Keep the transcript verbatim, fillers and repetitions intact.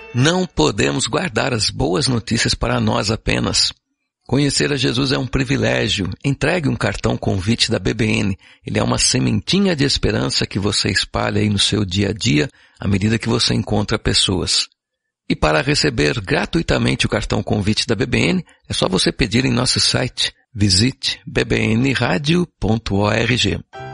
Não podemos guardar as boas notícias para nós apenas. Conhecer a Jesus é um privilégio. Entregue um cartão convite da B B N. Ele é uma sementinha de esperança que você espalha aí no seu dia a dia, à medida que você encontra pessoas. E para receber gratuitamente o cartão convite da B B N, é só você pedir em nosso site. Visite b b n radio ponto org.